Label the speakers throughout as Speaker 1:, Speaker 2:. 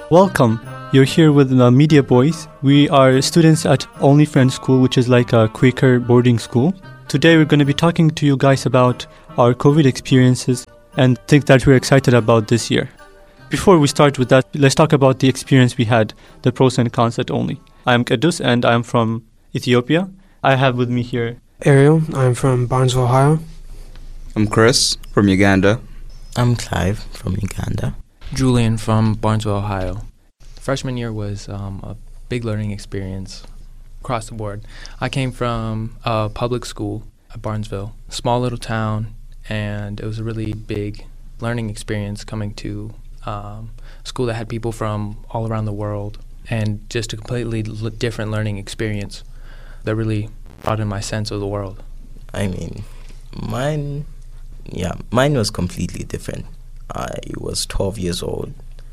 Speaker 1: Welcome. You're here with the Media Boys. We are students at Only Friends School, which is like a Quaker boarding school. Today we're going to be talking to you guys about our COVID experiences and things that we're excited about this year. Before we start with that, let's talk about the experience we had, the pros and cons at Only. I'm Kadus and I'm from Ethiopia. I have with me here
Speaker 2: Ariel, I'm from Barnesville, Ohio.
Speaker 3: I'm Chris from Uganda.
Speaker 4: I'm Clive from Uganda.
Speaker 5: Julian from Barnesville, Ohio. Freshman year was a big learning experience across the board. I came from a public school at Barnesville, small little town, and it was a really big learning experience coming to school that had people from all around the world, and just a completely different learning experience that really broadened my sense of the world.
Speaker 4: I mean, mine was completely different. I was 12 years old.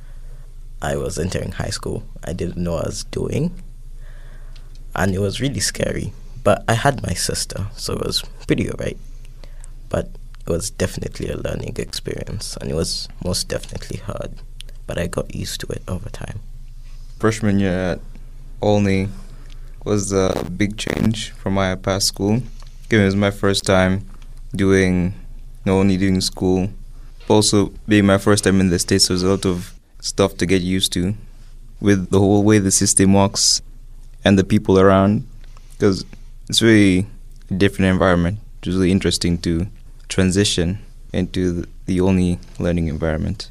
Speaker 4: I was entering high school. I didn't know what I was doing, and it was really scary. But I had my sister, so it was pretty alright. But it was definitely a learning experience, and it was most definitely hard. But I got used to it over time.
Speaker 3: Freshman year at Olney was a big change from my past school. It was my first time doing school. Also, being my first time in the States, there's a lot of stuff to get used to with the whole way the system works and the people around, because it's really a different environment. It was really interesting to transition into the only learning environment.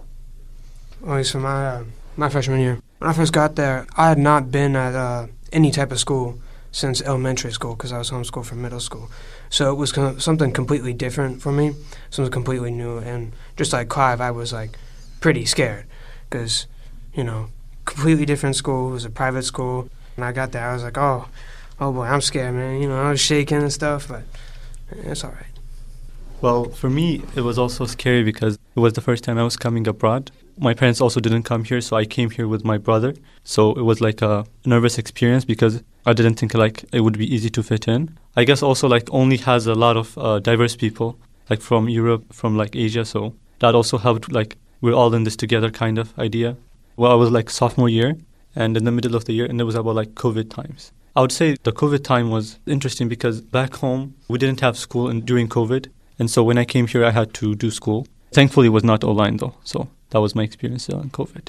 Speaker 2: So my freshman year, when I first got there, I had not been at any type of school since elementary school because I was homeschooled from middle school. So it was something completely different for me, something completely new. And just like Clive, I was like pretty scared because, completely different school. It was a private school. And I got there, I was like, oh boy, I'm scared, man. I was shaking and stuff, but it's all right.
Speaker 1: Well, for me, it was also scary because it was the first time I was coming abroad. My parents also didn't come here, so I came here with my brother. So it was like a nervous experience because I didn't think it would be easy to fit in. I guess also Only has a lot of diverse people, from Europe, from Asia. So that also helped, we're all in this together kind of idea. Well, I was sophomore year and in the middle of the year, and it was about COVID times. I would say the COVID time was interesting because back home, we didn't have school during COVID. And so when I came here, I had to do school. Thankfully, it was not online though. So that was my experience on COVID.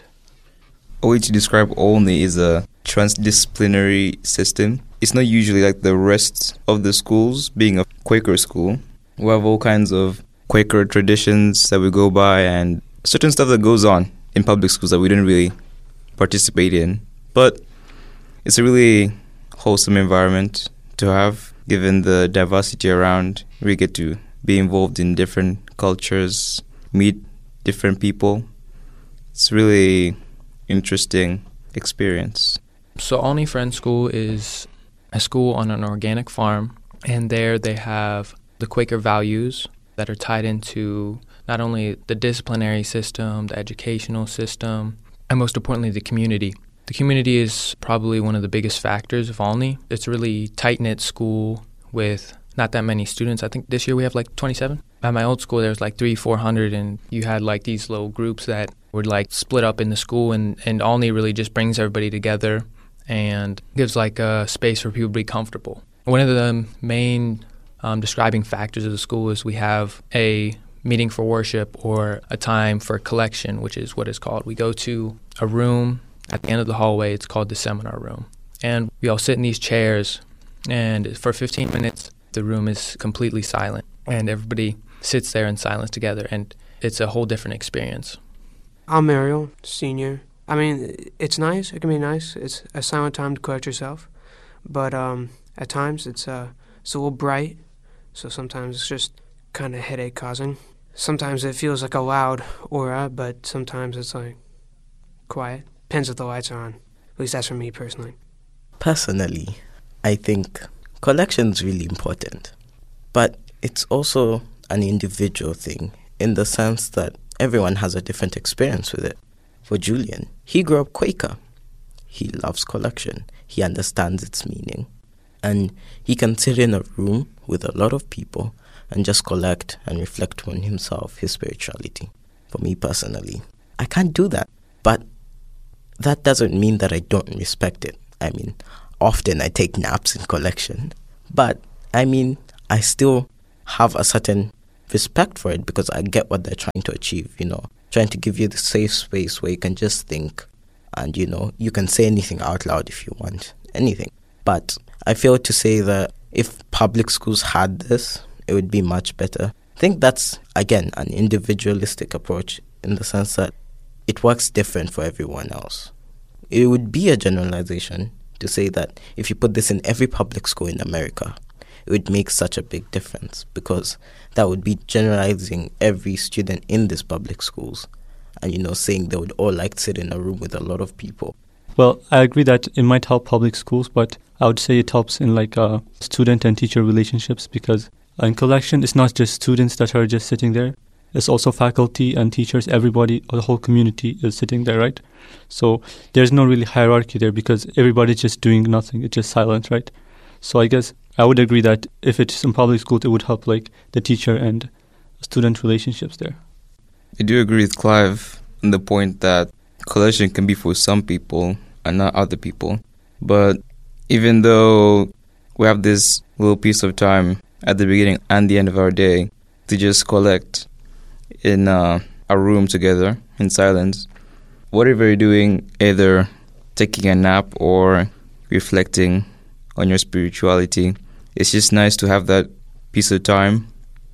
Speaker 3: A way to describe Olney is a transdisciplinary system. It's not usually like the rest of the schools, being a Quaker school. We have all kinds of Quaker traditions that we go by and certain stuff that goes on in public schools that we didn't really participate in. But it's a really wholesome environment to have, given the diversity around. We get to be involved in different cultures, meet different people. It's really interesting experience.
Speaker 5: So Only Friends School is a school on an organic farm, and there they have the Quaker values that are tied into not only the disciplinary system, the educational system, and most importantly, the community. The community is probably one of the biggest factors of Olney. It's a really tight-knit school with not that many students. I think this year we have 27. At my old school, there was 300-400, and you had these little groups that were split up in the school, and Olney really just brings everybody together and gives a space for people to be comfortable. One of the main describing factors of the school is we have a meeting for worship or a time for collection, which is what it's called. We go to a room at the end of the hallway. It's called the seminar room. And we all sit in these chairs, and for 15 minutes, the room is completely silent, and everybody sits there in silence together, and it's a whole different experience.
Speaker 2: I'm Ariel, senior. I mean, it's nice. It can be nice. It's a silent time to collect yourself. But at times, it's a little bright, so sometimes it's just kind of headache-causing. Sometimes it feels like a loud aura, but sometimes it's quiet. Depends if the lights are on. At least that's for me personally.
Speaker 4: Personally, I think collection's really important, but it's also an individual thing in the sense that everyone has a different experience with it. For Julian, he grew up Quaker. He loves collection. He understands its meaning. And he can sit in a room with a lot of people and just collect and reflect on himself, his spirituality. For me personally, I can't do that. But that doesn't mean that I don't respect it. I mean, often I take naps in collection, but I mean, I still have a certain respect for it because I get what they're trying to achieve, trying to give you the safe space where you can just think and, you can say anything out loud if you want, anything. But I feel to say that if public schools had this, it would be much better. I think that's, again, an individualistic approach in the sense that it works different for everyone else. It would be a generalization to say that if you put this in every public school in America, it would make such a big difference because that would be generalizing every student in these public schools and, saying they would all like to sit in a room with a lot of people.
Speaker 1: Well, I agree that it might help public schools, but I would say it helps in student and teacher relationships because in collection, it's not just students that are just sitting there. It's also faculty and teachers, everybody, the whole community is sitting there, right? So there's no really hierarchy there because everybody's just doing nothing. It's just silent, right? So I guess I would agree that if it's in public schools, it would help the teacher and student relationships there.
Speaker 3: I do agree with Clive on the point that collection can be for some people and not other people. But even though we have this little piece of time at the beginning and the end of our day to just collect in a room together in silence, whatever you're doing, either taking a nap or reflecting on your spirituality, it's just nice to have that piece of time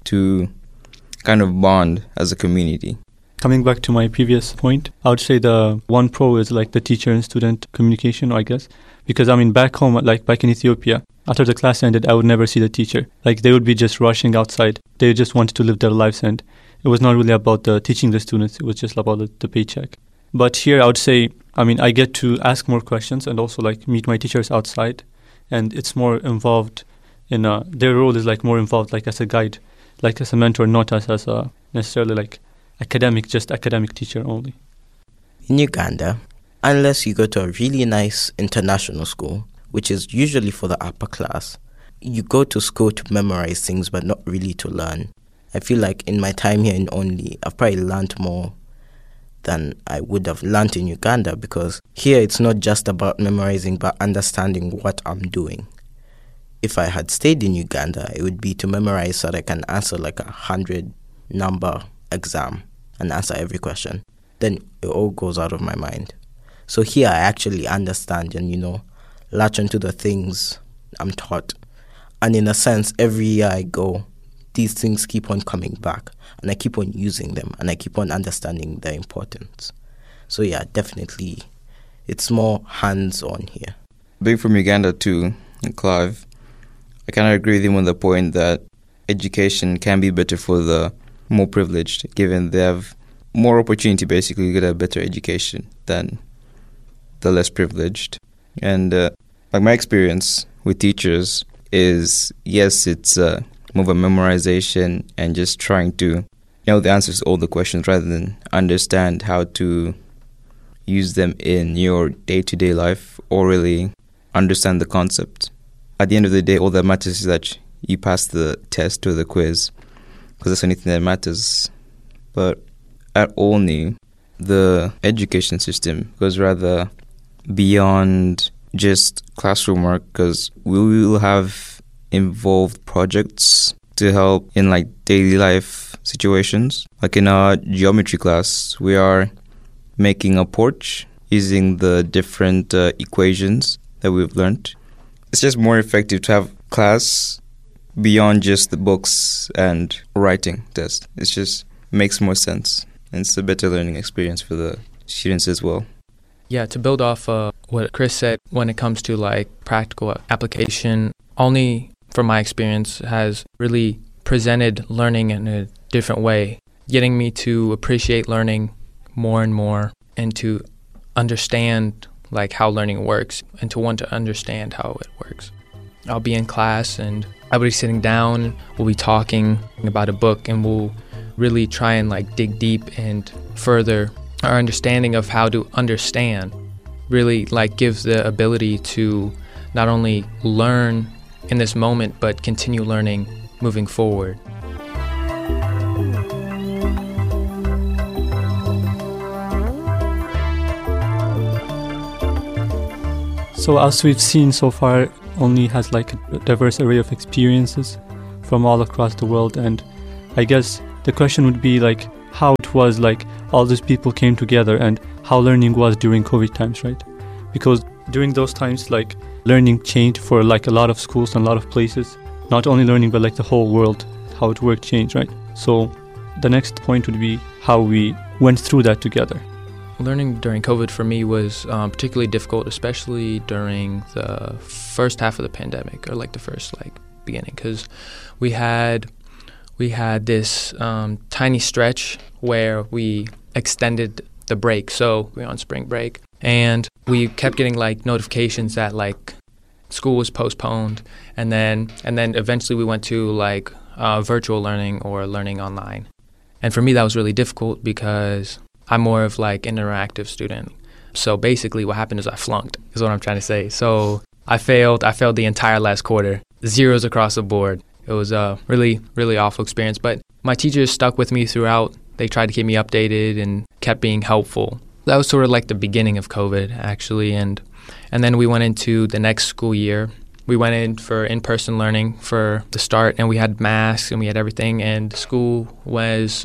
Speaker 3: to kind of bond as a community.
Speaker 1: Coming back to my previous point, I would say the one pro is the teacher and student communication, I guess. Because back home, back in Ethiopia, after the class ended, I would never see the teacher. They would be just rushing outside. They just wanted to live their lives and it was not really about teaching the students. It was just about the paycheck. But here I would say, I get to ask more questions and also meet my teachers outside. And it's more involved in, their role is more involved as a guide, as a mentor, not as a necessarily academic teacher only.
Speaker 4: In Uganda, unless you go to a really nice international school, which is usually for the upper class, you go to school to memorize things but not really to learn. I feel like in my time here in Only, I've probably learned more than I would have learned in Uganda because here it's not just about memorizing but understanding what I'm doing. If I had stayed in Uganda, it would be to memorize so that I can answer 100 number exam and answer every question. Then it all goes out of my mind. So here I actually understand and, latch onto the things I'm taught. And in a sense, every year I go, these things keep on coming back and I keep on using them and I keep on understanding their importance. So yeah, definitely it's more hands-on here.
Speaker 3: Being from Uganda too, Clive, I kind of agree with him on the point that education can be better for the more privileged, given they have more opportunity basically to get a better education than the less privileged. And my experience with teachers is, yes, it's more of a memorization and just trying to know the answers to all the questions rather than understand how to use them in your day-to-day life or really understand the concept. At the end of the day, all that matters is that you pass the test or the quiz because that's the only thing that matters. But at Olney, the education system goes rather beyond just classroom work because we will have involved projects to help in daily life situations. In our geometry class, we are making a porch using the different equations that we've learned. It's just more effective to have class beyond just the books and writing test. It just makes more sense. And it's a better learning experience for the students as well.
Speaker 5: Yeah, to build off what Chris said, when it comes to practical application, Olney, from my experience, has really presented learning in a different way, getting me to appreciate learning more and more and to understand how learning works and to want to understand how it works. I'll be in class and I'll be sitting down, we'll be talking about a book and we'll really try and dig deep and further our understanding of how to understand. Really gives the ability to not only learn in this moment but continue learning moving forward.
Speaker 1: So as we've seen so far, Olney has like a diverse array of experiences from all across the world, and I guess the question would be like how it was like all these people came together and how learning was during COVID times, right? Because during those times, like learning changed for like a lot of schools and a lot of places. Not only learning, but like the whole world, how it worked changed, right? So the next point would be how we went through that together.
Speaker 5: Learning during COVID for me was particularly difficult, especially during the first half of the pandemic, or like the first beginning, because we had this tiny stretch where we extended the break. So we were on spring break, and we kept getting like notifications that like school was postponed, and then eventually we went to like virtual learning or learning online. And for me, that was really difficult because I'm more of like an interactive student. So basically what happened is I flunked, is what I'm trying to say. So I failed the entire last quarter, zeros across the board. It was a really, really awful experience. But my teachers stuck with me throughout. They tried to keep me updated and kept being helpful. That was sort of like the beginning of COVID, actually. And then we went into the next school year. We went in for in-person learning for the start, and we had masks and we had everything. And school was,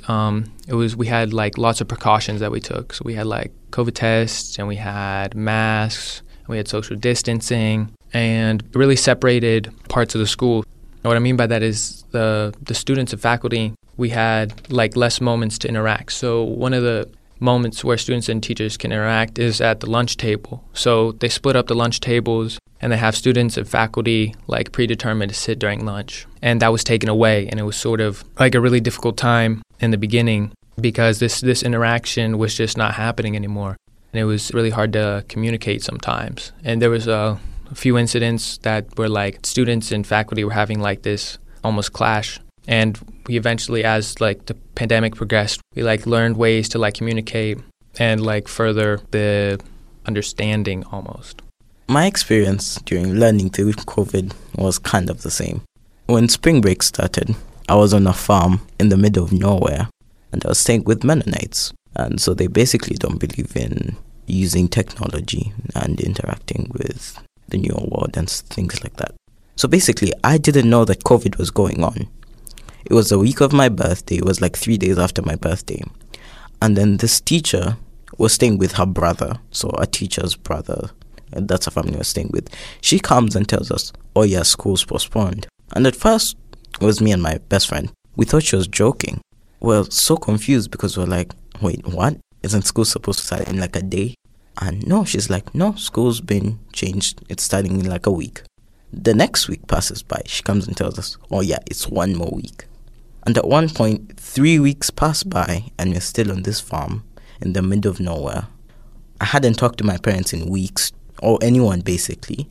Speaker 5: we had like lots of precautions that we took. So we had like COVID tests, and we had masks, and we had social distancing, and it really separated parts of the school. And what I mean by that is the students and faculty, we had like less moments to interact. So one of the moments where students and teachers can interact is at the lunch table. So they split up the lunch tables, and they have students and faculty like predetermined to sit during lunch. And that was taken away, and it was sort of like a really difficult time in the beginning because this interaction was just not happening anymore. And it was really hard to communicate sometimes. And there was a few incidents that were like students and faculty were having like this almost clash. And we eventually, as like the pandemic progressed, we like learned ways to like communicate and like further the understanding almost.
Speaker 4: My experience during learning through COVID was kind of the same. When spring break started, I was on a farm in the middle of nowhere, and I was staying with Mennonites. And so they basically don't believe in using technology and interacting with the newer world and things like that. So basically, I didn't know that COVID was going on. It was the week of my birthday. It was like 3 days after my birthday. And then this teacher was staying with her brother, so a teacher's brother. That's a family we're staying with. She comes and tells us, oh yeah, school's postponed. And at first, it was me and my best friend. We thought she was joking. We're so confused because we're like, wait, what? Isn't school supposed to start in like a day? And no, she's like, no, school's been changed. It's starting in like a week. The next week passes by. She comes and tells us, oh yeah, it's 1 more week. And at one point, 3 weeks pass by and we're still on this farm in the middle of nowhere. I hadn't talked to my parents in weeks, or anyone basically,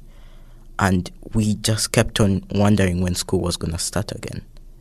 Speaker 4: and we just kept on wondering when school was going to start again.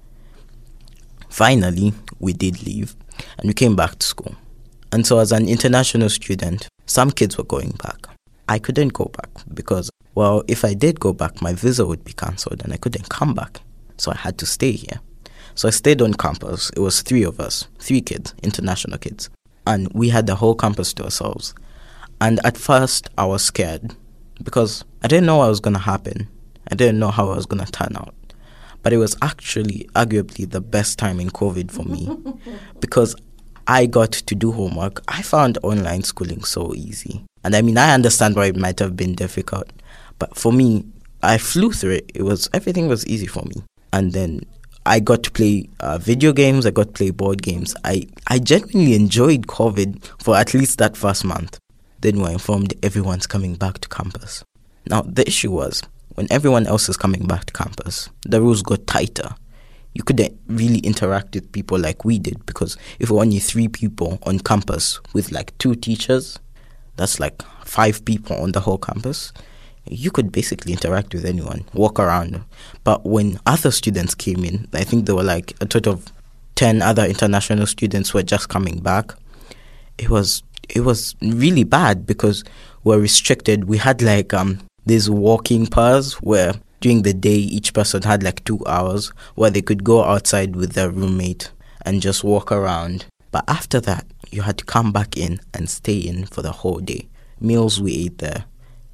Speaker 4: Finally, we did leave, and we came back to school. And so as an international student, some kids were going back. I couldn't go back because, well, if I did go back, my visa would be cancelled and I couldn't come back. So I had to stay here. So I stayed on campus. It was 3 of us, 3 kids, international kids. And we had the whole campus to ourselves. And at first, I was scared because I didn't know what was going to happen. I didn't know how it was going to turn out. But it was actually arguably the best time in COVID for me because I got to do homework. I found online schooling so easy. And I mean, I understand why it might have been difficult. But for me, I flew through it. Everything was easy for me. And then I got to play video games. I got to play board games. I genuinely enjoyed COVID for at least that first month. Then we were informed everyone's coming back to campus. Now, the issue was, when everyone else is coming back to campus, the rules got tighter. You couldn't really interact with people like we did because if there were only 3 people on campus with like 2 teachers, that's like 5 people on the whole campus. You could basically interact with anyone, walk around. But when other students came in, I think there were like a total of 10 other international students who were just coming back. It was really bad because we're restricted. We had like these walking pairs where during the day each person had like 2 hours where they could go outside with their roommate and just walk around. But after that, you had to come back in and stay in for the whole day. Meals we ate there.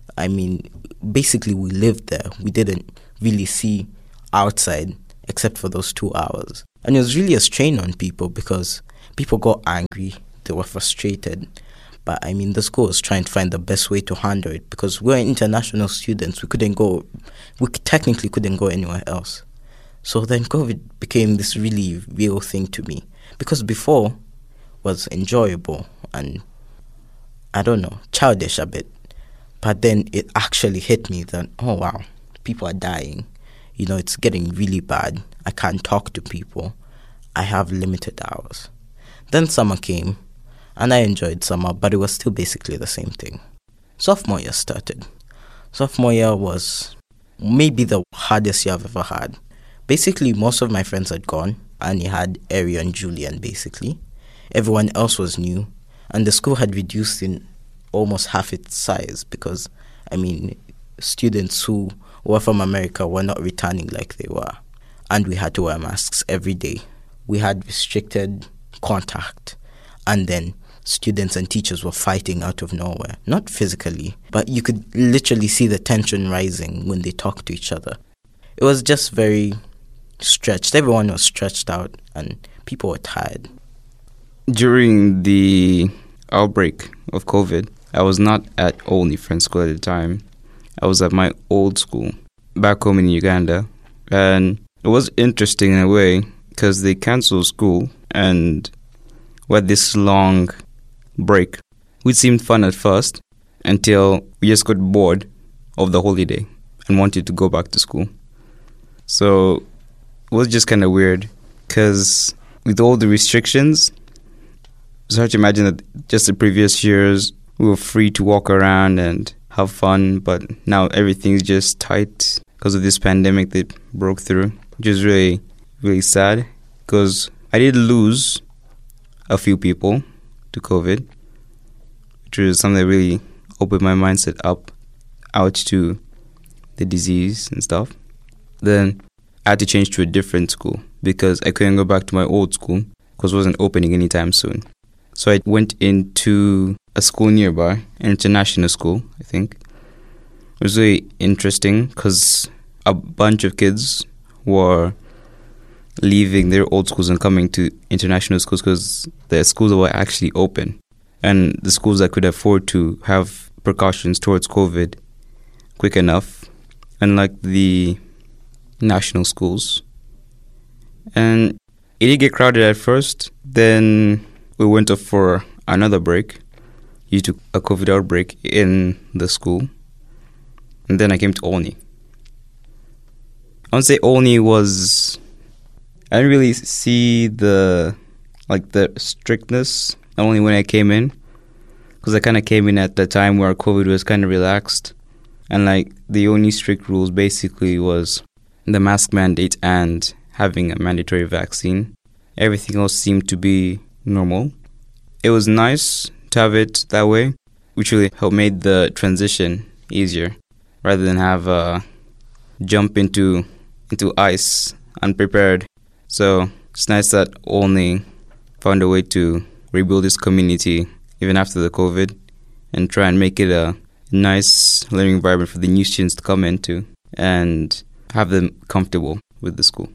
Speaker 4: I mean, basically we lived there. We didn't really see outside except for those 2 hours. And it was really a strain on people because people got angry. They were frustrated. But I mean, the school was trying to find the best way to handle it because we're international students. We technically couldn't go anywhere else. So then COVID became this really real thing to me because before was enjoyable and, I don't know, childish a bit. But then it actually hit me that, oh wow, people are dying. It's getting really bad. I can't talk to people. I have limited hours. Then summer came. And I enjoyed summer, but it was still basically the same thing. Sophomore year started. Sophomore year was maybe the hardest year I've ever had. Basically, most of my friends had gone. I only had Ari and Julian, basically. Everyone else was new. And the school had reduced in almost half its size because, students who were from America were not returning like they were. And we had to wear masks every day. We had restricted contact. And then students and teachers were fighting out of nowhere. Not physically, but you could literally see the tension rising when they talked to each other. It was just very stretched. Everyone was stretched out and people were tired.
Speaker 3: During the outbreak of COVID, I was not at Olney Friends School at the time. I was at my old school back home in Uganda. And it was interesting in a way because they canceled school and we had this long break, which seemed fun at first until we just got bored of the holiday and wanted to go back to school. So it was just kind of weird because with all the restrictions, it's hard to imagine that just the previous years we were free to walk around and have fun, but now everything's just tight because of this pandemic that broke through, which is really, really sad because I did lose a few people to COVID, which was something that really opened my mindset out to the disease and stuff. Then I had to change to a different school because I couldn't go back to my old school because it wasn't opening anytime soon. So I went into a school nearby, an international school, I think. It was really interesting because a bunch of kids were leaving their old schools and coming to international schools because the schools were actually open. And the schools that could afford to have precautions towards COVID quick enough, unlike the national schools. And it did get crowded at first. Then we went off for another break due to a COVID outbreak in the school. And then I came to Olney. I would say Olney was... I didn't really see the strictness only when I came in, because I kind of came in at the time where COVID was kind of relaxed, and the only strict rules basically was the mask mandate and having a mandatory vaccine. Everything else seemed to be normal. It was nice to have it that way, which really helped made the transition easier, rather than have jump into ice unprepared. So it's nice that Olney found a way to rebuild this community even after the COVID and try and make it a nice learning environment for the new students to come into and have them comfortable with the school.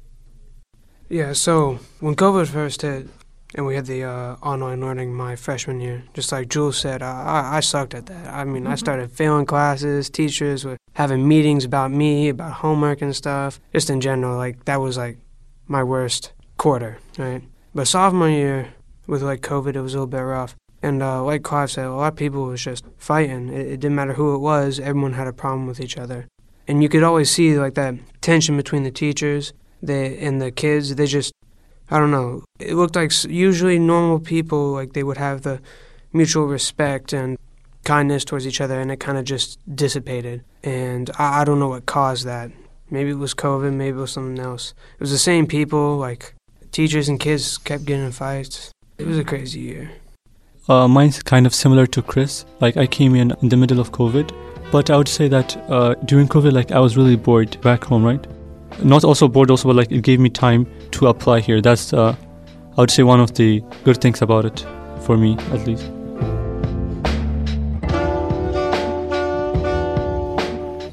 Speaker 2: Yeah, so when COVID first hit and we had the online learning my freshman year, just like Jules said, I sucked at that. I started failing classes, teachers were having meetings about me, about homework and stuff. Just in general, that was my worst quarter, right? But sophomore year, with COVID, it was a little bit rough. And like Clive said, a lot of people was just fighting. It didn't matter who it was, everyone had a problem with each other. And you could always see that tension between the teachers and the kids. They just, I don't know, it looked like usually normal people, they would have the mutual respect and kindness towards each other, and it kind of just dissipated. And I don't know what caused that. Maybe it was COVID, maybe it was something else. It was the same people, teachers and kids kept getting in fights. It was a crazy year.
Speaker 1: Mine's kind of similar to Chris. I came in the middle of COVID, but I would say that during COVID, I was really bored back home, right? Not also bored also, but it gave me time to apply here. That's, I would say, one of the good things about it, for me at least.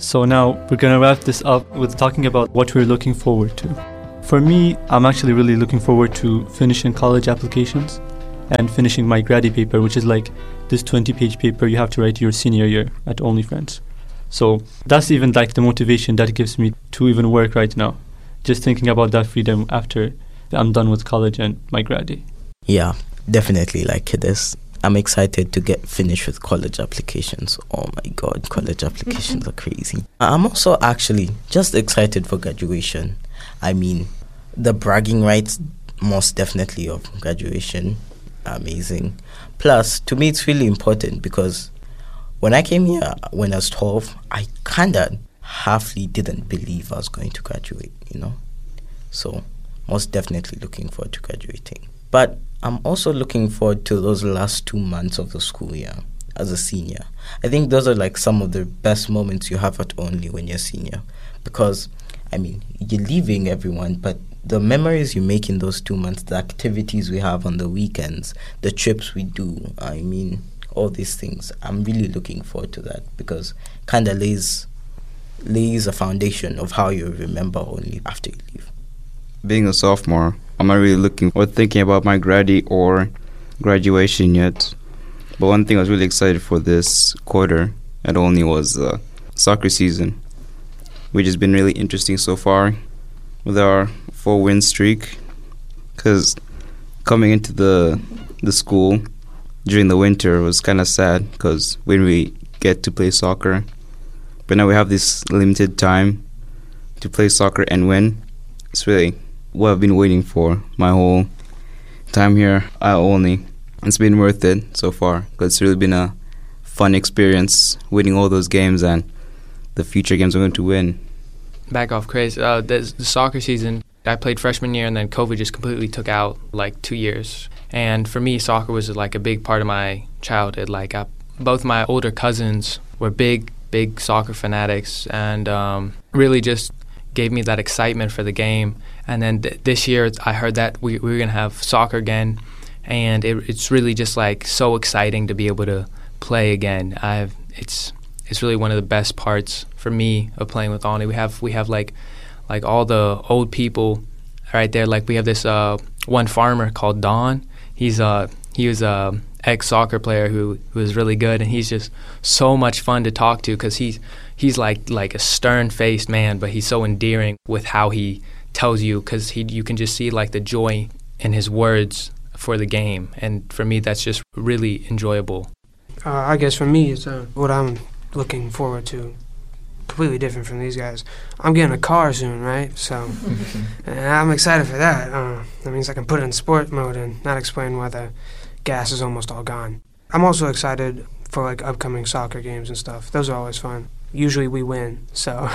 Speaker 1: So now we're going to wrap this up with talking about what we're looking forward to. For me, I'm actually really looking forward to finishing college applications and finishing my Grady paper, which is like this 20-page paper you have to write your senior year at Only Friends. So that's even like the motivation that gives me to even work right now. Just thinking about that freedom after I'm done with college and my Grady.
Speaker 4: Yeah, definitely like this. I'm excited to get finished with college applications. Oh my God, college applications are crazy. I'm also actually just excited for graduation. I mean, the bragging rights, most definitely, of graduation, amazing. Plus, to me, it's really important because when I came here when I was 12, I kind of halfly didn't believe I was going to graduate, you know. So, most definitely looking forward to graduating. But I'm also looking forward to those last 2 months of the school year as a senior. I think those are like some of the best moments you have at Only when you're senior. Because, I mean, you're leaving everyone, but the memories you make in those 2 months, the activities we have on the weekends, the trips we do, I mean, all these things, I'm really looking forward to that because kind of lays a foundation of how you remember Only after you leave.
Speaker 3: Being a sophomore, I'm not really looking or thinking about my Grady or graduation yet. But one thing I was really excited for this quarter at Only was soccer season, which has been really interesting so far with our 4-win streak. Because coming into the school during the winter was kind of sad because when we get to play soccer. But now we have this limited time to play soccer and win. It's really what I've been waiting for my whole time here at Only. It's been worth it so far because it's really been a fun experience winning all those games and the future games we're going to win.
Speaker 5: Back off, Chris. The soccer season, I played freshman year and then COVID just completely took out like 2 years. And for me, soccer was like a big part of my childhood. Like both my older cousins were big soccer fanatics and really just gave me that excitement for the game. And then this year, I heard that we were going to have soccer again, and it's really just like so exciting to be able to play again. It's really one of the best parts for me of playing with Only. We have like all the old people right there. Like we have this one farmer called Don. He was a ex-soccer player who was really good, and he's just so much fun to talk to because he's like a stern-faced man, but he's so endearing with how he tells you because you can just see like the joy in his words for the game, and for me that's just really enjoyable.
Speaker 2: I guess for me it's what I'm looking forward to. Completely different from these guys. I'm getting a car soon, right? So and I'm excited for that. That means I can put it in sport mode and not explain why the gas is almost all gone. I'm also excited for like upcoming soccer games and stuff. Those are always fun. Usually we win, so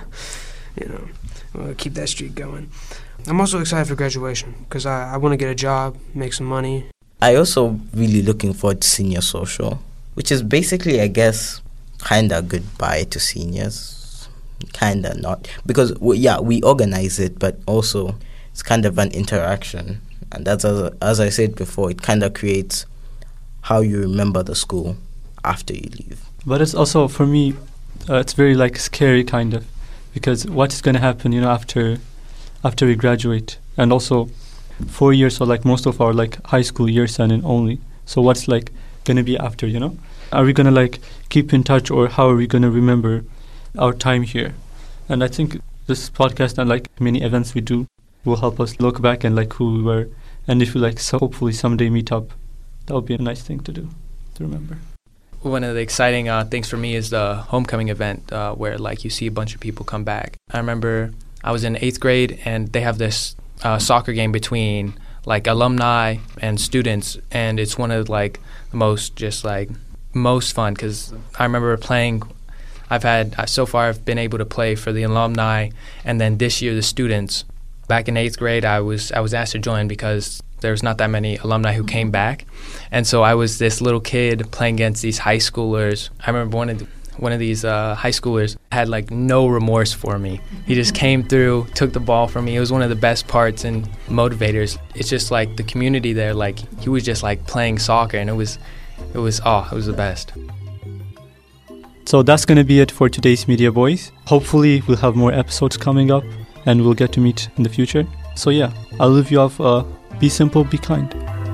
Speaker 2: we'll keep that streak going. I'm also excited for graduation because I want to get a job, make some money.
Speaker 4: I also really looking forward to senior social, which is basically, I guess, kind of goodbye to seniors. Kind of not. Because, we organize it, but also it's kind of an interaction. And that's, as I said before, it kind of creates how you remember the school after you leave.
Speaker 1: But it's also, for me, it's very like scary kind of, because what's going to happen, after we graduate, and also 4 years or like most of our like high school years and in Only. So what's like going to be after, Are we going to like keep in touch, or how are we going to remember our time here? And I think this podcast and like many events we do will help us look back and like who we were, and if we like hopefully someday meet up, that would be a nice thing to do, to remember.
Speaker 5: One of the exciting things for me is the homecoming event where like you see a bunch of people come back. I remember I was in 8th grade and they have this soccer game between like alumni and students, and it's one of like the most fun because I remember playing. I've been able to play for the alumni, and then this year the students. Back in 8th grade, I was asked to join because there's not that many alumni who came back, and so I was this little kid playing against these high schoolers. I remember one of these high schoolers had like no remorse for me. He just came through, took the ball from me. It was one of the best parts and motivators. It's just like the community there. Like he was just like playing soccer, and it was the best.
Speaker 1: So that's going to be it for today's Media Boys. Hopefully we'll have more episodes coming up and we'll get to meet in the future. So yeah, I'll leave you off. Be simple, be kind.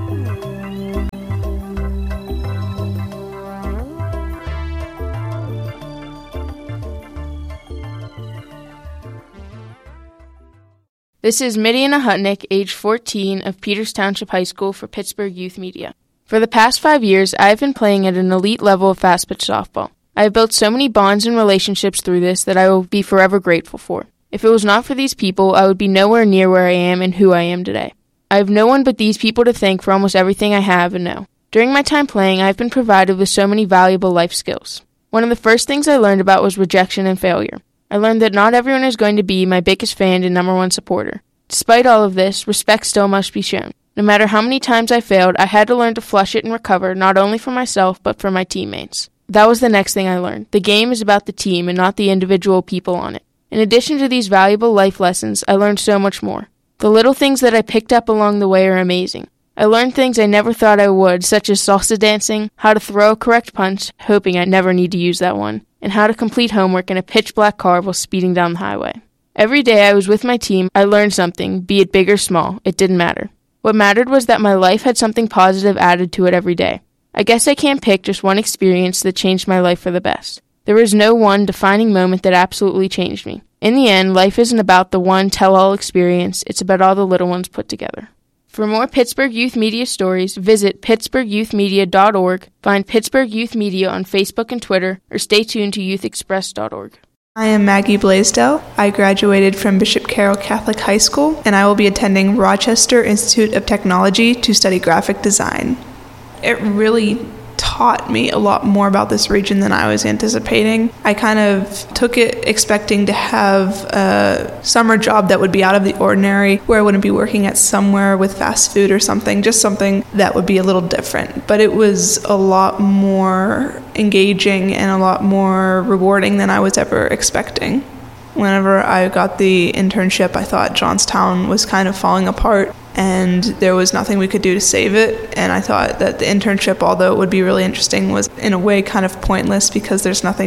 Speaker 6: This is Midiana Hutnick, age 14, of Peters Township High School for Pittsburgh Youth Media. For the past 5 years, I have been playing at an elite level of fast pitch softball. I have built so many bonds and relationships through this that I will be forever grateful for. If it was not for these people, I would be nowhere near where I am and who I am today. I have no one but these people to thank for almost everything I have and know. During my time playing, I have been provided with so many valuable life skills. One of the first things I learned about was rejection and failure. I learned that not everyone is going to be my biggest fan and number one supporter. Despite all of this, respect still must be shown. No matter how many times I failed, I had to learn to flush it and recover, not only for myself, but for my teammates. That was the next thing I learned. The game is about the team and not the individual people on it. In addition to these valuable life lessons, I learned so much more. The little things that I picked up along the way are amazing. I learned things I never thought I would, such as salsa dancing, how to throw a correct punch, hoping I never need to use that one, and how to complete homework in a pitch-black car while speeding down the highway. Every day I was with my team, I learned something, be it big or small. It didn't matter. What mattered was that my life had something positive added to it every day. I guess I can't pick just one experience that changed my life for the best. There was no one defining moment that absolutely changed me. In the end, life isn't about the one tell-all experience, it's about all the little ones put together. For more Pittsburgh Youth Media stories, visit pittsburghyouthmedia.org, find Pittsburgh Youth Media on Facebook and Twitter, or stay tuned to youthexpress.org.
Speaker 7: I am Maggie Blaisdell. I graduated from Bishop Carroll Catholic High School, and I will be attending Rochester Institute of Technology to study graphic design. It really taught me a lot more about this region than I was anticipating. I kind of took it expecting to have a summer job that would be out of the ordinary, where I wouldn't be working at somewhere with fast food or something, just something that would be a little different. But it was a lot more engaging and a lot more rewarding than I was ever expecting. Whenever I got the internship, I thought Johnstown was kind of falling apart and there was nothing we could do to save it. And I thought that the internship, although it would be really interesting, was in a way kind of pointless because there's no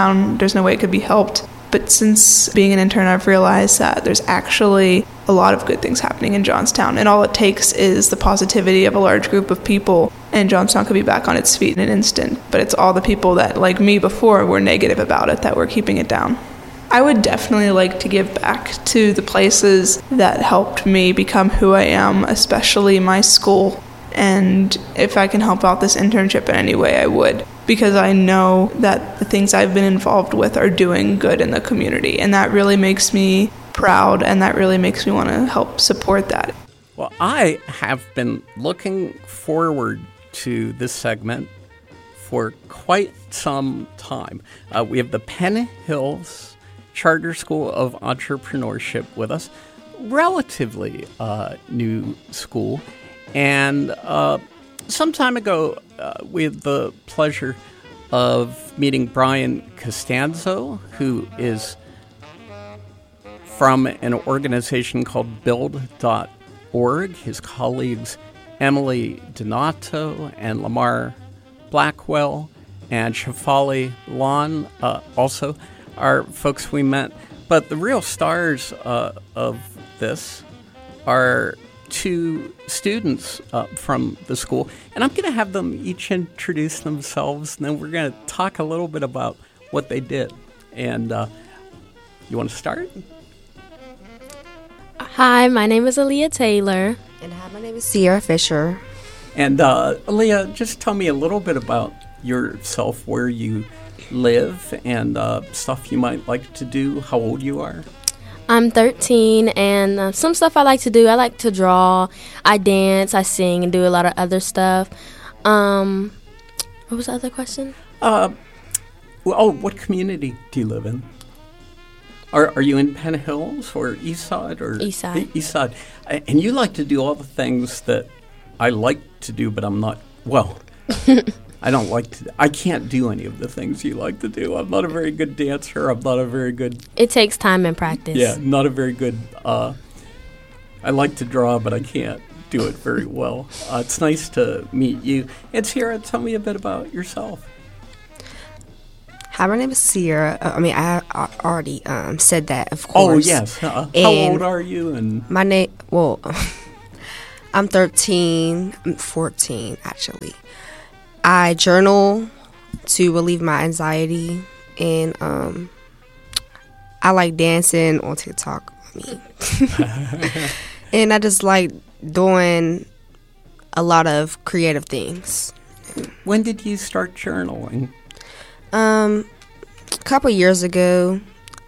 Speaker 7: way it could be helped. But since being an intern, I've realized that there's actually a lot of good things happening in Johnstown. And all it takes is the positivity of a large group of people, and Johnstown could be back on its feet in an instant. But it's all the people that, like me before, were negative about it that were keeping it down. I would definitely like to give back to the places that helped me become who I am, especially my school. And if I can help out this internship in any way, I would. Because I know that the things I've been involved with are doing good in the community. And that really makes me proud, and that really makes me want to help support that.
Speaker 8: Well, I have been looking forward to this segment for quite some time. We have the Penn Hills Charter School of Entrepreneurship with us, relatively new school. And some time ago, we had the pleasure of meeting Brian Costanzo, who is from an organization called Build.org. His colleagues Emily Donato and Lamar Blackwell and Shafali Lon also are folks we met. But the real stars of this are two students from the school. And I'm going to have them each introduce themselves, and then we're going to talk a little bit about what they did. And you want to start?
Speaker 9: Hi, my name is Aaliyah Taylor.
Speaker 10: And hi, my name is Sierra Fisher.
Speaker 8: And Aaliyah, just tell me a little bit about yourself, where you live, and stuff you might like to do, how old you are.
Speaker 9: I'm 13, and some stuff I like to do. I like to draw, I dance, I sing, and do a lot of other stuff. What was the other question?
Speaker 8: What community do you live in? Are you in Penn Hills or East Side? Or
Speaker 9: East Side.
Speaker 8: East Side. And you like to do all the things that I like to do, but I'm not, I can't do any of the things you like to do. I'm not a very good dancer. I'm not a very good...
Speaker 9: It takes time and practice.
Speaker 8: Yeah, not a very good... I like to draw, but I can't do it very well. It's nice to meet you. And Sierra, tell me a bit about yourself.
Speaker 10: Hi, my name is Sierra. I already said that, of
Speaker 8: Oh,
Speaker 10: course.
Speaker 8: yes. How
Speaker 10: And
Speaker 8: old are you? And
Speaker 10: My name, well, I'm 13, I'm 14, actually. I journal to relieve my anxiety, and I like dancing on TikTok. And I just like doing a lot of creative things.
Speaker 8: when did you start journaling?
Speaker 10: A couple years ago,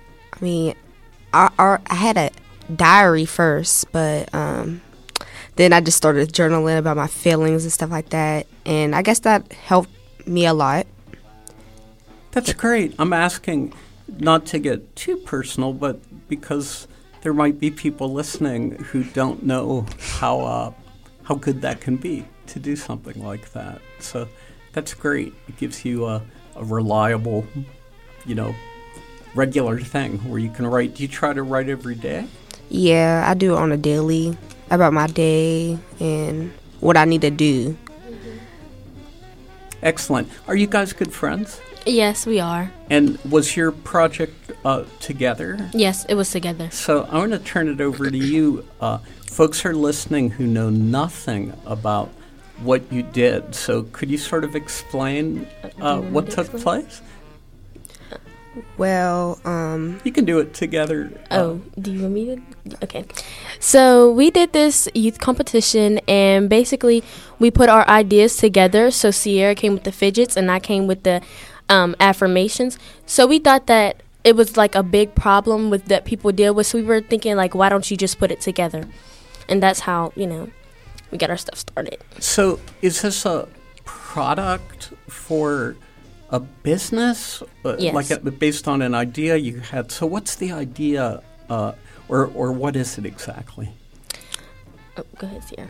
Speaker 10: I had a diary first, but then I just started journaling about my feelings and stuff like that, and I guess that helped me a lot.
Speaker 8: That's great. I'm asking not to get too personal, but because there might be people listening who don't know how good that can be to do something like that. So that's great. It gives you a reliable, regular thing where you can write. Do you try to write every day?
Speaker 10: Yeah, I do it on a daily about my day and what I need to do.
Speaker 8: Excellent. Are you guys good friends?
Speaker 9: Yes, we are.
Speaker 8: And was your project together?
Speaker 9: Yes, it was together.
Speaker 8: So I want to turn it over to you. Folks are listening who know nothing about what you did. So could you sort of explain what took place?
Speaker 10: Well,
Speaker 8: You can do it together.
Speaker 9: Do you want me to? Okay. So we did this youth competition, and basically we put our ideas together. So Sierra came with the fidgets, and I came with the affirmations. So we thought that it was like a big problem with that people deal with. So we were thinking like, why don't you just put it together? And that's how we got our stuff started.
Speaker 8: So is this a product for a business?
Speaker 9: Yes.
Speaker 8: Like based on an idea you had? So what's the idea, or what is it exactly?
Speaker 9: Oh, go ahead, Sierra.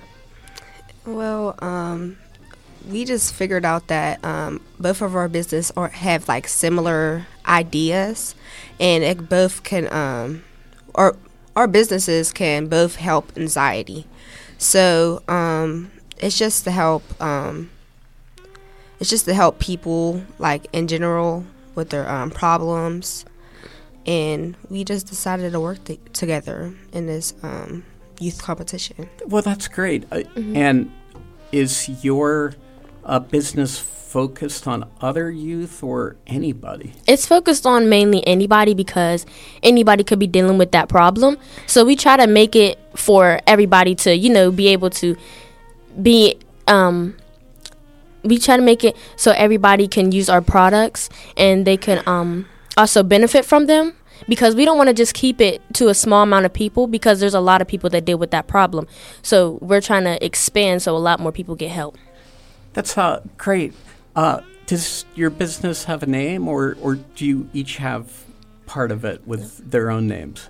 Speaker 10: well, we just figured out that both of our business have like similar ideas, and it both can our businesses can both help anxiety. So it's just to help people like in general with their problems, and we just decided to work together in this youth competition.
Speaker 8: Well, that's great. And is your business focused on other youth or anybody?
Speaker 9: It's focused on mainly anybody because anybody could be dealing with that problem. So we try to make it for everybody to, be able to be, we try to make it so everybody can use our products and they can also benefit from them, because we don't want to just keep it to a small amount of people, because there's a lot of people that deal with that problem. So we're trying to expand so a lot more people get help.
Speaker 8: That's great. Does your business have a name, or do you each have part of it with their own names?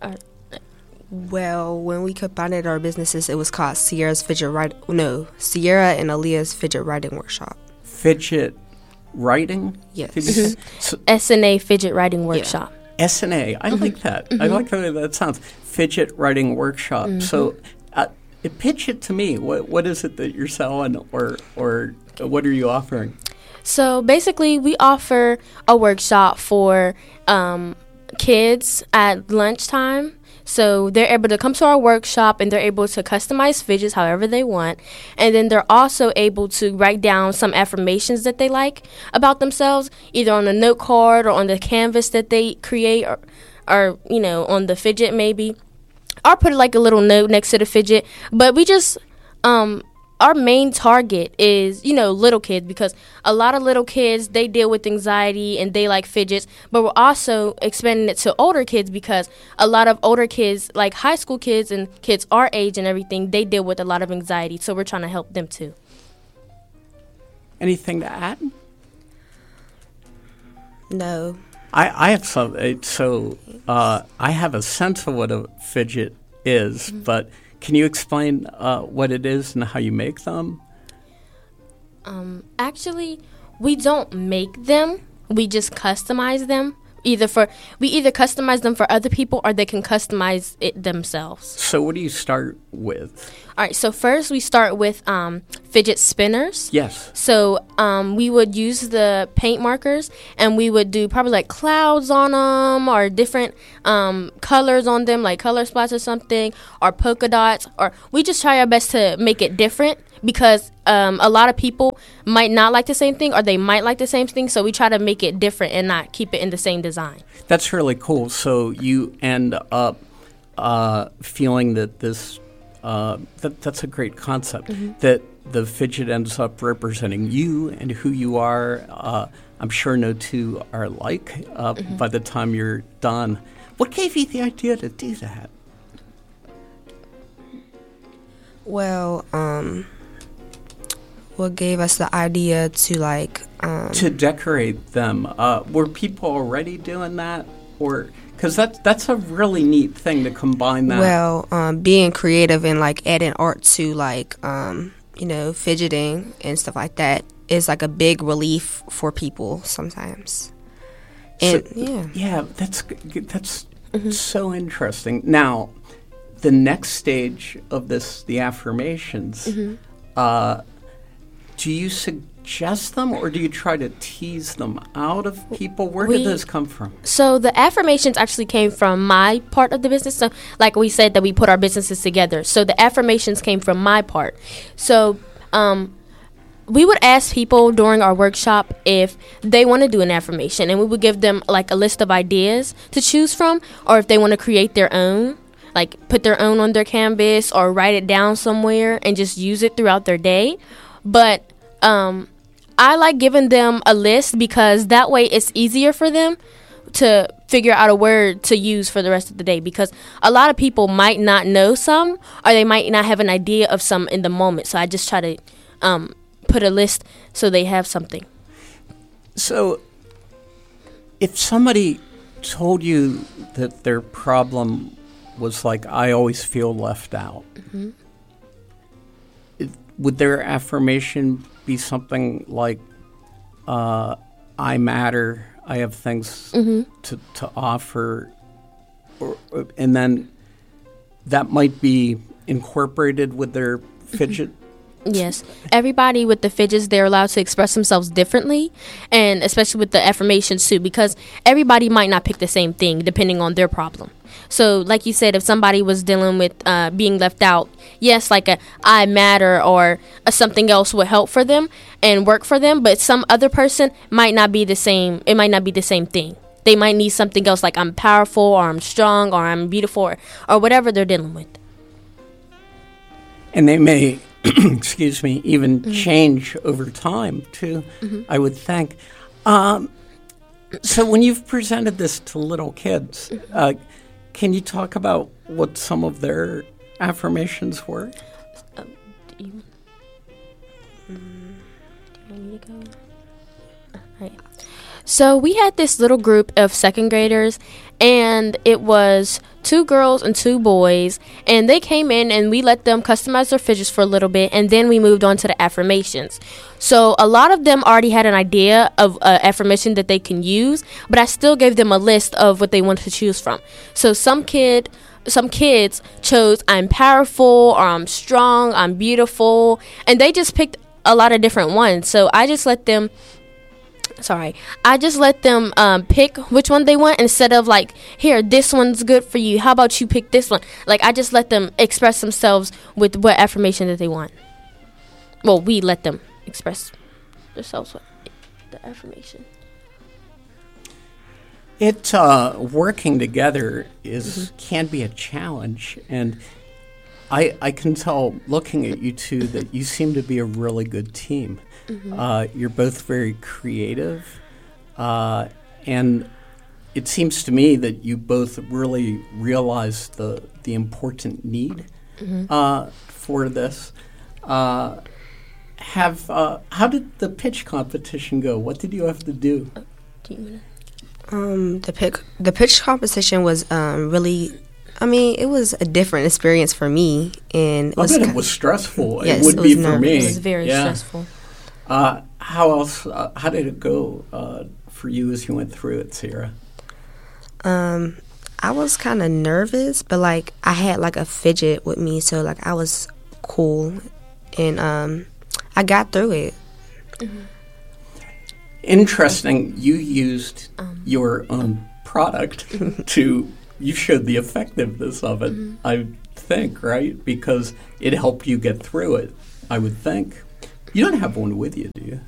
Speaker 10: Well, when we combined our businesses, it was called Sierra and Aaliyah's Fidget Writing Workshop.
Speaker 8: Fidget writing?
Speaker 10: Yes.
Speaker 9: SNA Fidget Writing Workshop.
Speaker 8: SNA. I like that. I like the way that sounds. Fidget Writing Workshop. So pitch it to me. What is it that you're selling, or what are you offering?
Speaker 9: So basically, we offer a workshop for kids at lunchtime. So they're able to come to our workshop and they're able to customize fidgets however they want. And then they're also able to write down some affirmations that they like about themselves, either on a note card or on the canvas that they create, or on the fidget maybe. Or put like a little note next to the fidget. But we just, our main target is, little kids, because a lot of little kids, they deal with anxiety and they like fidgets. But we're also expanding it to older kids, because a lot of older kids, like high school kids and kids our age and everything, they deal with a lot of anxiety. So we're trying to help them too.
Speaker 8: Anything to add?
Speaker 10: No.
Speaker 8: I have some. So I have a sense of what a fidget is, but can you explain what it is and how you make them?
Speaker 9: Actually, we don't make them. We just customize them we either customize them for other people or they can customize it themselves.
Speaker 8: So what do you start with?
Speaker 9: All right, so first we start with fidget spinners.
Speaker 8: Yes.
Speaker 9: So we would use the paint markers and we would do probably like clouds on them or different colors on them, like color spots or something, or polka dots. Or we just try our best to make it different because a lot of people might not like the same thing or they might like the same thing. So we try to make it different and not keep it in the same design.
Speaker 8: That's really cool. So you end up feeling that this that's a great concept, that the fidget ends up representing you and who you are. I'm sure no two are alike by the time you're done. What gave you the idea to do that?
Speaker 10: Well, what gave us the idea to
Speaker 8: to decorate them? Were people already doing that, or because that's a really neat thing to combine that?
Speaker 10: Well, being creative and adding art to fidgeting and stuff like that is like a big relief for people sometimes. And that's so interesting. Now, the next stage of this, the affirmations, do you suggest them or do you try to tease them out of people? Where did those come from?
Speaker 9: So the affirmations actually came from my part of the business. So like we said that we put our businesses together. So the affirmations came from my part. So we would ask people during our workshop if they want to do an affirmation, and we would give them like a list of ideas to choose from, or if they want to create their own, like put their own on their canvas or write it down somewhere and just use it throughout their day. But I like giving them a list because that way it's easier for them to figure out a word to use for the rest of the day, because a lot of people might not know some or they might not have an idea of some in the moment. So I just try to put a list so they have something.
Speaker 8: So if somebody told you that their problem was like, I always feel left out, would their affirmation be something like, I matter, I have things to offer, and then that might be incorporated with their fidget?
Speaker 9: Yes. Everybody with the fidgets, they're allowed to express themselves differently, and especially with the affirmations too, because everybody might not pick the same thing depending on their problem. So like you said, if somebody was dealing with being left out, yes, like a I matter or something else would help for them and work for them, but some other person might not be the same. It might not be the same thing. They might need something else, like I'm powerful or I'm strong or I'm beautiful or whatever they're dealing with.
Speaker 8: And they may excuse me, even change over time, too, I would think. So when you've presented this to little kids, can you talk about what some of their affirmations were?
Speaker 9: Do you want me to go? All right. So we had this little group of second graders, and it was 2 girls and 2 boys, and they came in and we let them customize their fidgets for a little bit, and then we moved on to the affirmations. So a lot of them already had an idea of an affirmation that they can use, but I still gave them a list of what they wanted to choose from. So some kids chose I'm powerful, or I'm strong, I'm beautiful, and they just picked a lot of different ones. So I just let them pick which one they want, instead of like, here, this one's good for you, how about you pick this one? Like, I just let them express themselves with what affirmation that they want. Well, we let them express themselves with the affirmation.
Speaker 8: Working together can be a challenge, and I can tell looking at you two that you seem to be a really good team. You're both very creative, and it seems to me that you both really realize the important need for this. How did the pitch competition go? What did you have to do?
Speaker 10: The pitch competition was really. I mean, it was a different experience for me, and
Speaker 8: I bet it was stressful.
Speaker 10: Yes,
Speaker 8: it would be for me.
Speaker 9: It was very stressful.
Speaker 8: How else? How did it go for you as you went through it, Sierra?
Speaker 10: I was kind of nervous, but like I had like a fidget with me, so like I was cool, and I got through it.
Speaker 8: Interesting. You used your own product you showed the effectiveness of it, I think, right? Because it helped you get through it, I would think. You don't have one with you, do you?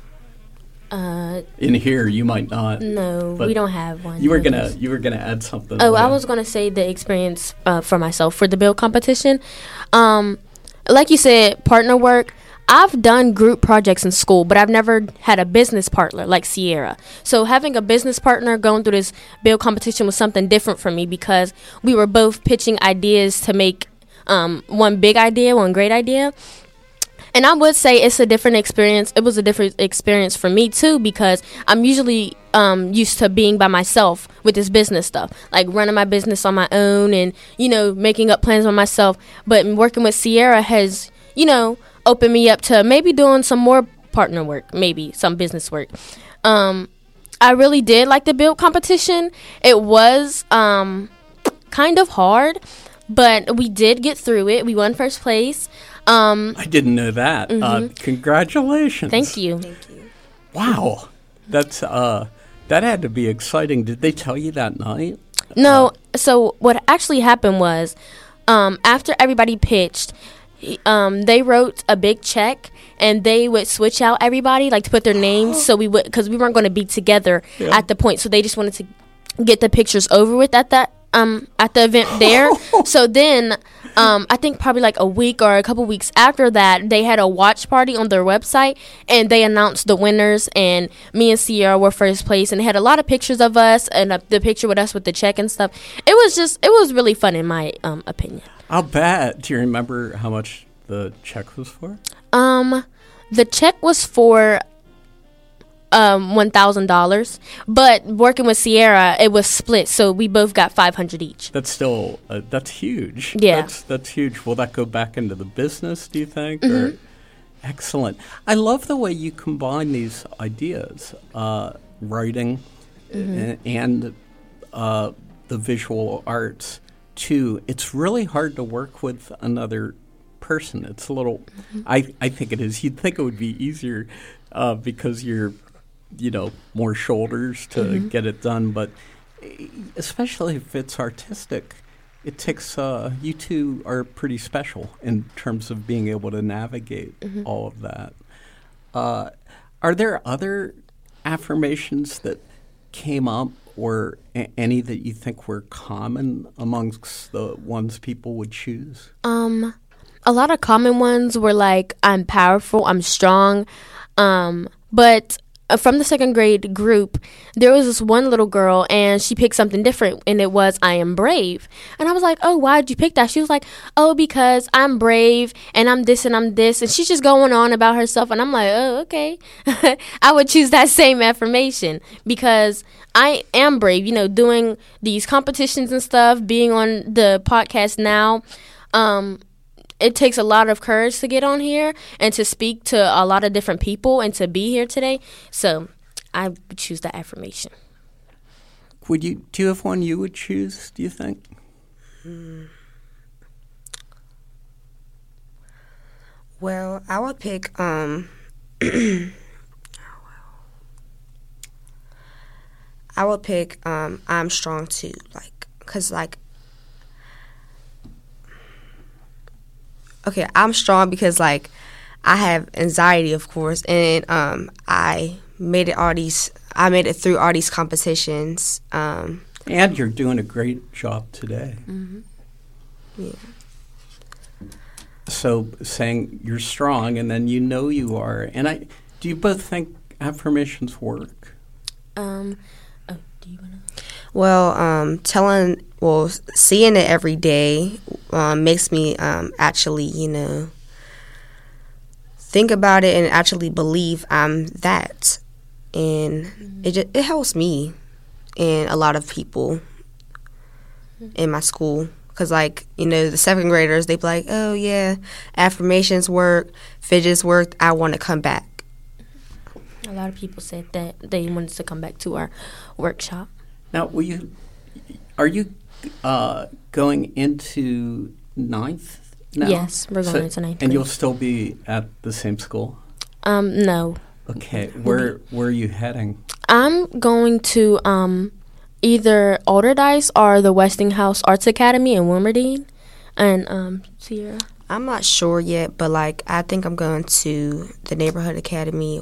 Speaker 8: In here, you might not.
Speaker 9: No, we don't have one.
Speaker 8: You were gonna add something.
Speaker 9: Oh, I was gonna say the experience for myself for the build competition. Like you said, partner work. I've done group projects in school, but I've never had a business partner like Sierra. So having a business partner going through this build competition was something different for me because we were both pitching ideas to make one big idea, one great idea. And I would say it's a different experience. It was a different experience for me, too, because I'm usually used to being by myself with this business stuff, like running my business on my own and, making up plans on myself. But working with Sierra has, opened me up to maybe doing some more partner work, maybe some business work. I really did like the build competition. It was kind of hard, but we did get through it. We won first place.
Speaker 8: I didn't know that. Congratulations.
Speaker 9: Thank you.
Speaker 8: Wow. That's that had to be exciting. Did they tell you that night?
Speaker 9: No. So what actually happened was after everybody pitched, they wrote a big check and they would switch out everybody, like to put their names. So we would, because we weren't going to be together at the point. So they just wanted to get the pictures over with at the event there. So then I think probably like a week or a couple weeks after that, they had a watch party on their website and they announced the winners, and me and Sierra were first place, and they had a lot of pictures of us and the picture with us with the check and stuff. It was really fun in my opinion.
Speaker 8: I'll bet. Do you remember how much the check was for?
Speaker 9: The check was for $1,000, but working with Sierra, it was split, so we both got $500 each.
Speaker 8: That's still that's huge.
Speaker 9: Yeah,
Speaker 8: that's huge. Will that go back into the business, do you think? Or? Excellent. I love the way you combine these ideas, writing and the visual arts too. It's really hard to work with another person. It's a little. I think it is. You'd think it would be easier because you're more shoulders to get it done, but especially if it's artistic, it takes, you two are pretty special in terms of being able to navigate all of that. Are there other affirmations that came up or any that you think were common amongst the ones people would choose?
Speaker 9: A lot of common ones were like, I'm powerful, I'm strong, but from the second grade group, there was this one little girl, and she picked something different, and it was, I am brave. And I was like, oh, why did you pick that? She was like, oh, because I'm brave, and I'm this, and I'm this. And she's just going on about herself, and I'm like, oh, okay. I would choose that same affirmation, because I am brave, doing these competitions and stuff, being on the podcast now. It takes a lot of courage to get on here and to speak to a lot of different people and to be here today. So I would choose that affirmation.
Speaker 8: Do you have one you would choose, do you think?
Speaker 10: Well, I would pick I would pick I'm strong too, because okay, I'm strong because I have anxiety, of course, and I made it through all these competitions.
Speaker 8: And you're doing a great job today.
Speaker 10: Yeah.
Speaker 8: So saying you're strong, and then you are, and do you both think affirmations work?
Speaker 9: Do you wanna?
Speaker 10: Well, seeing it every day makes me actually, think about it and actually believe I'm that. And it helps me and a lot of people in my school. Because, the second graders, they be like, oh, yeah, affirmations work, fidgets work, I want to come back.
Speaker 9: A lot of people said that they wanted to come back to our workshop.
Speaker 8: Now, will you are you going into ninth now?
Speaker 9: Yes, we're going into ninth
Speaker 8: And
Speaker 9: grade.
Speaker 8: you'll still be at the same school?
Speaker 9: No.
Speaker 8: Okay. Where are you heading?
Speaker 9: I'm going to either Alderdice or the Westinghouse Arts Academy in Wilmerdine. And Sierra?
Speaker 10: I'm not sure yet, but like I think I'm going to the Neighborhood Academy